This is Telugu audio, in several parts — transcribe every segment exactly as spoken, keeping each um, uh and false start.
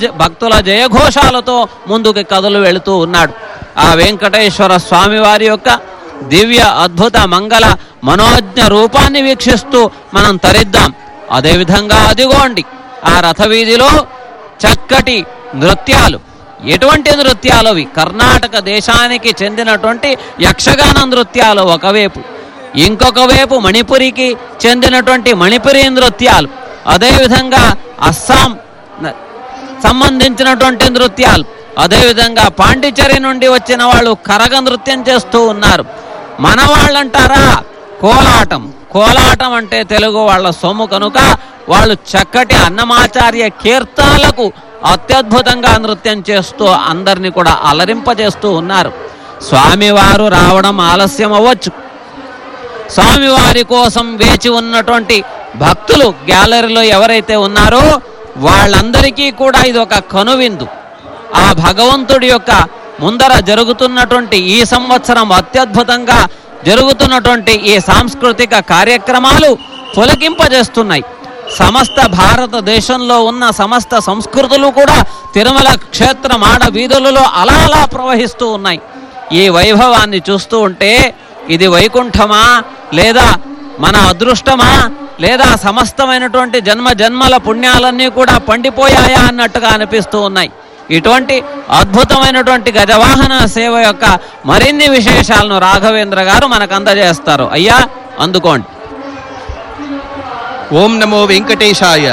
భక్తుల జయఘోషాలతో ముందుకు కథలు వెళుతూ ఉన్నాడు. ఆ వెంకటేశ్వర స్వామి వారి యొక్క దివ్య అద్భుత మంగళ మనోజ్ఞ రూపాన్ని వీక్షిస్తూ మనం తరిద్దాం. అదేవిధంగా అదిగోండి ఆ రథవీధిలో చక్కటి నృత్యాలు. ఎటువంటి నృత్యాలు అవి? కర్ణాటక దేశానికి చెందినటువంటి యక్షగాన నృత్యాలు ఒకవైపు, ఇంకొక వైపు మణిపురికి చెందినటువంటి మణిపురి నృత్యాలు, అదేవిధంగా అస్సాం సంబంధించినటువంటి నృత్యాలు, అదేవిధంగా పాండిచేరి నుండి వచ్చిన వాళ్ళు కరగ నృత్యం చేస్తూ ఉన్నారు. మన వాళ్ళంటారా కోలాటం. కోలాటం అంటే తెలుగు వాళ్ళ సొమ్ము కనుక వాళ్ళు చక్కటి అన్నమాచార్య కీర్తనలకు అత్యద్భుతంగా నృత్యం చేస్తూ అందరినీ కూడా అలరింపజేస్తూ ఉన్నారు. స్వామివారు రావడం ఆలస్యం అవ్వచ్చు. స్వామివారి కోసం వేచి ఉన్నటువంటి భక్తులు గ్యాలరీలో ఎవరైతే ఉన్నారో వాళ్ళందరికీ కూడా ఇది ఒక కనువిందు. ఆ భగవంతుడి యొక్క ముందర జరుగుతున్నటువంటి ఈ సంవత్సరం అత్యద్భుతంగా జరుగుతున్నటువంటి ఈ సాంస్కృతిక కార్యక్రమాలు పులకింపజేస్తున్నాయి. సమస్త భారతదేశంలో ఉన్న సమస్త సంస్కృతులు కూడా తిరుమల క్షేత్ర మాడ వీధులలో అలా అలా ప్రవహిస్తూ ఉన్నాయి. ఈ వైభవాన్ని చూస్తూ ఉంటే ఇది వైకుంఠమా, లేదా మన అదృష్టమా, లేదా సమస్తమైనటువంటి జన్మ జన్మల పుణ్యాలన్నీ కూడా పండిపోయాయా అన్నట్టుగా అనిపిస్తూ ఉన్నాయి. ఇటువంటి అద్భుతమైనటువంటి గజవాహన సేవ యొక్క మరిన్ని విశేషాలను రాఘవేంద్ర గారు మనకు అందజేస్తారు. అయ్యా అందుకోండి. ఓం నమో వెంకటేశాయ.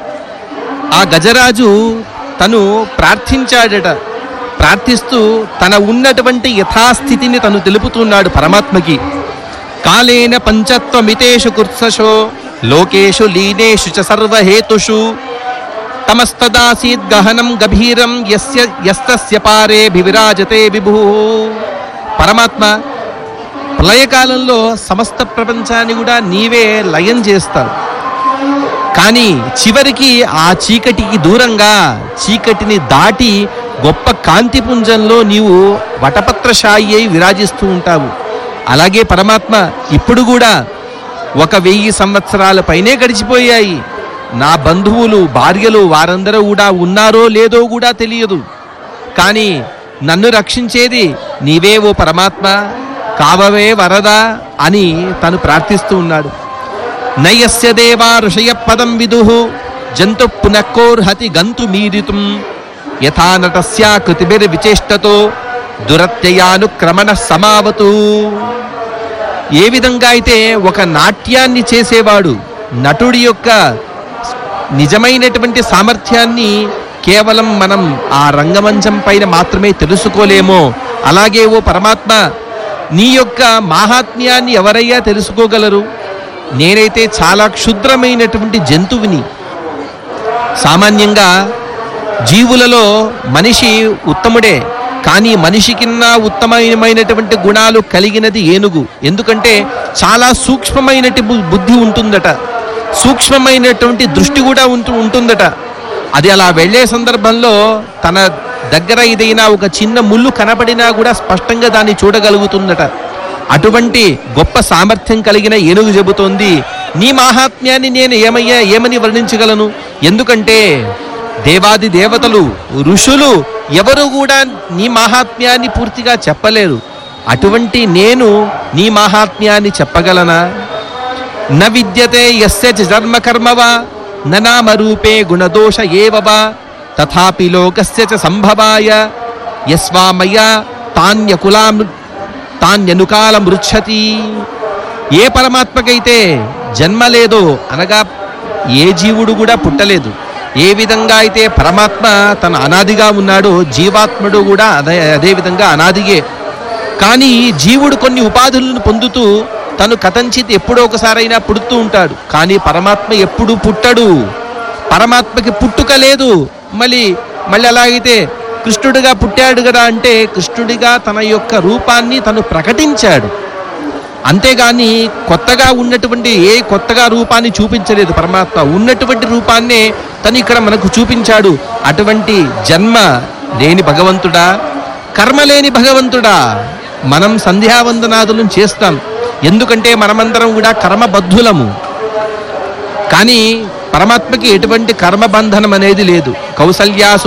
ఆ గజరాజు తను ప్రార్థించాడట. ప్రార్థిస్తూ తన ఉన్నటువంటి యథాస్థితిని తను తెలుపుతున్నాడు పరమాత్మకి. కాలేన పంచత్వమితేషు కుర్సశో లోకేషు లీనేషు చ సర్వహేతుషు తమస్తదాసీద్ గహనం గభీరం యస్య యస్తస్య పారే వివిరాజతే విభూ. పరమాత్మ ప్రళయకాలంలో సమస్త ప్రపంచాన్ని కూడా నీవే లయం చేస్తావు. కానీ చివరికి ఆ చీకటికి దూరంగా, చీకటిని దాటి గొప్ప కాంతిపుంజంలో నీవు వటపత్రశాయి అయి విరాజిస్తూ ఉంటావు. అలాగే పరమాత్మ ఇప్పుడు కూడా ఒక వెయ్యి సంవత్సరాల పైనే గడిచిపోయాయి. నా బంధువులు, భార్యలు వారందరూ కూడా ఉన్నారో లేదో కూడా తెలియదు. కానీ నన్ను రక్షించేది నీవే ఓ పరమాత్మ, కావవే వరదా అని తను ప్రార్థిస్తూ ఉన్నాడు. నయస్య దేవా ఋషయ పదం విదుః జంతు పునఃకోర్హతి గంతు మీరితుం యథా నటస్యా కృతిభిర్ విచేష్టతో దురత్యయానుక్రమణ సమావతు. ఏ విధంగా అయితే ఒక నాట్యాన్ని చేసేవాడు నటుడి యొక్క నిజమైనటువంటి సామర్థ్యాన్ని కేవలం మనం ఆ రంగమంచం పైన మాత్రమే తెలుసుకోలేమో, అలాగే ఓ పరమాత్మ నీ యొక్క మాహాత్మ్యాన్ని ఎవరయ్యా తెలుసుకోగలరు? నేనైతే చాలా క్షుద్రమైనటువంటి జంతువుని. సామాన్యంగా జీవులలో మనిషి ఉత్తముడే, కానీ మనిషి కిన్నా ఉత్తమమైనటువంటి గుణాలు కలిగినది ఏనుగు. ఎందుకంటే చాలా సూక్ష్మమైనటి బుద్ధి ఉంటుందట, సూక్ష్మమైనటువంటి దృష్టి కూడా ఉంటూ ఉంటుందట. అది అలా వెళ్ళే సందర్భంలో తన దగ్గర ఏదైనా ఒక చిన్న ముళ్ళు కనపడినా కూడా స్పష్టంగా దాన్ని చూడగలుగుతుందట. అటువంటి గొప్ప సామర్థ్యం కలిగిన ఏనుగు చెబుతోంది, నీ మాహాత్మ్యాన్ని నేను ఏమయ్యా ఏమని వర్ణించగలను? ఎందుకంటే దేవాది దేవతలు, ఋషులు ఎవరు కూడా నీ మాహాత్మ్యాన్ని పూర్తిగా చెప్పలేరు. అటువంటి నేను నీ మాహాత్మ్యాన్ని చెప్పగలనా? న విద్యతే యస్య చ జన్మ కర్మవా న నామరూపే గుణదోష ఏవవా తథాపి లోకస్య చ సంభవాయ యస్వామయ తాన్యకులాం తాన్యనుకాల మృచ్చతి. ఏ పరమాత్మకైతే జన్మ లేదో, అనగా ఏ జీవుడు కూడా పుట్టలేదు, ఏ విధంగా అయితే పరమాత్మ తన అనాదిగా ఉన్నాడో జీవాత్ముడు కూడా అదే అదేవిధంగా అనాదిగే. కానీ జీవుడు కొన్ని ఉపాధులను పొందుతూ తను కథంచిత్ ఎప్పుడో ఒకసారైనా పుడుతూ ఉంటాడు. కానీ పరమాత్మ ఎప్పుడు పుట్టడు. పరమాత్మకి పుట్టుక లేదు. మళ్ళీ మళ్ళీ అలాగైతే కృష్ణుడిగా పుట్టాడు కదా అంటే కృష్ణుడిగా తన యొక్క రూపాన్ని తను ప్రకటించాడు. అంతేగాని కొత్తగా ఉన్నటువంటి ఏ కొత్తగా రూపాన్ని చూపించలేదు. పరమాత్మ ఉన్నటువంటి రూపాన్నే తను ఇక్కడ మనకు చూపించాడు. అటువంటి జన్మ లేని భగవంతుడా, కర్మ లేని భగవంతుడా. మనం సంధ్యావందనాదులను చేస్తాం, ఎందుకంటే మనమందరం కూడా కర్మబద్ధులము. కానీ పరమాత్మకి ఎటువంటి కర్మబంధనం అనేది లేదు. కౌసల్యాసు